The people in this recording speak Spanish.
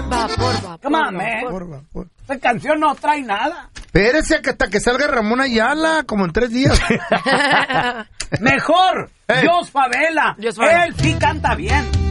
Vapor. Come on, man. Esta canción no trae nada. Espérese que hasta que salga Ramón Ayala, como en 3 días. Mejor, Jos Favela. Él sí canta bien.